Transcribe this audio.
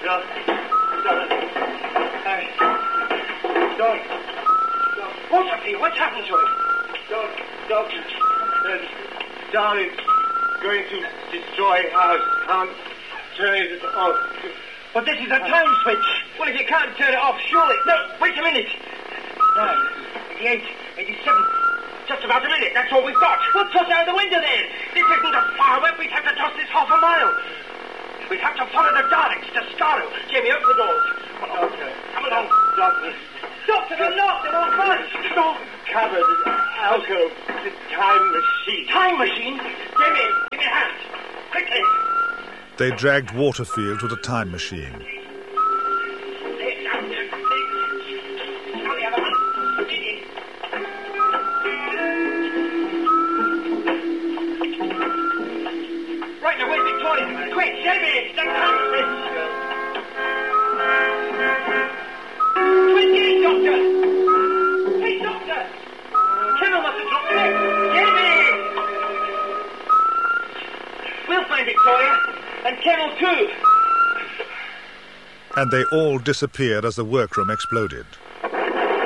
What's happened to him? Doctor, Darling's going to destroy house. Can't turn it off. But this is a time switch. Well, if you can't turn it off, surely... No, wait a minute. 9, 88, 87. Just about a minute. That's all we've got. We'll toss out the window then. This isn't a firework. We'd have to toss this half a mile. We'd have to follow the Daleks to Scarrow. Jamie, open the doors. Doctor. Come along. Doctor, they're locked. They're all closed. No. Cupboard, alcove, the time machine. Time machine? Jamie, give me a hand. Quickly. They dragged Waterfield to the time machine. Right now, where's Victoria? Quick, Jamie, that time machine. Quick, Doctor. Hey, Doctor. Kennel must have dropped the leg. Jamie! We'll find Victoria. And Kennel too. And they all disappeared as the workroom exploded.